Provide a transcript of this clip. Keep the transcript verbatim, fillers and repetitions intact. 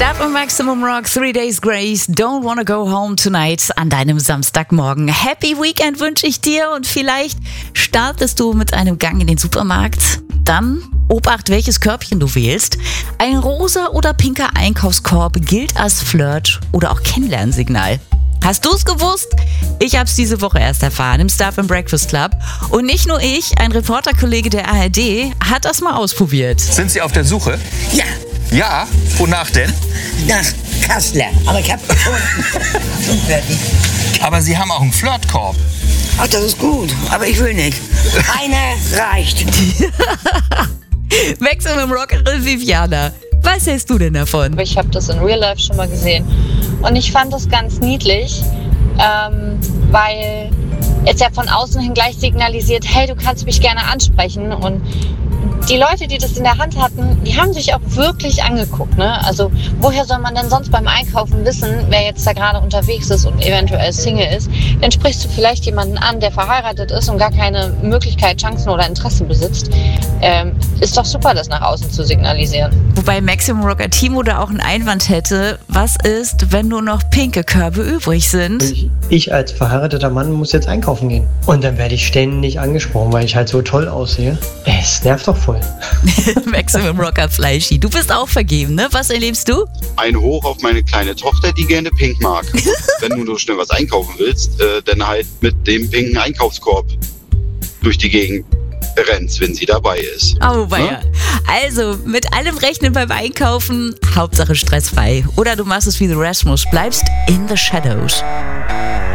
Step on Maximum Rock, Three Days Grace, Don't Wanna Go Home Tonight an deinem Samstagmorgen. Happy Weekend wünsche ich dir und vielleicht startest du mit einem Gang in den Supermarkt. Dann Obacht, welches Körbchen du wählst. Ein rosa oder pinker Einkaufskorb gilt als Flirt oder auch Kennenlernsignal. Hast du's gewusst? Ich hab's diese Woche erst erfahren im Stuff and Breakfast Club. Und nicht nur ich, ein Reporterkollege der A R D hat das mal ausprobiert. Sind Sie auf der Suche? Ja, Ja? Wonach denn? nach Kassler. Aber ich hab gefunden. Und fertig. Aber Sie haben auch einen Flirtkorb. Ach, das ist gut, aber ich will nicht. Einer reicht. Maximum Rockerin Viviana, was hältst du denn davon? Ich habe das in Real Life schon mal gesehen und ich fand das ganz niedlich, ähm, weil es ja von außen hin gleich signalisiert, hey, du kannst mich gerne ansprechen. Und die Leute, die das in der Hand hatten, die haben sich auch wirklich angeguckt. Ne? Also woher soll man denn sonst beim Einkaufen wissen, wer jetzt da gerade unterwegs ist und eventuell Single ist? Dann sprichst du vielleicht jemanden an, der verheiratet ist und gar keine Möglichkeit, Chancen oder Interessen besitzt. Ähm, ist doch super, das nach außen zu signalisieren. Wobei Maximum Rocker Timo da auch einen Einwand hätte. Was ist, wenn nur noch pinke Körbe übrig sind? Ich, ich als verheirateter Mann muss jetzt einkaufen gehen. Und dann werde ich ständig angesprochen, weil ich halt so toll aussehe. Es nervt doch voll. Maximum Rocker Fleischi, du bist auch vergeben, ne? Was erlebst du? Ein Hoch auf meine kleine Tochter, die gerne pink mag. Wenn du nur schnell was einkaufen willst, äh, dann halt mit dem pinken Einkaufskorb durch die Gegend rennst, wenn sie dabei ist. Oh, weia. Ne? Also, mit allem rechnen beim Einkaufen, Hauptsache stressfrei. Oder du machst es wie The Rasmus, bleibst in the shadows.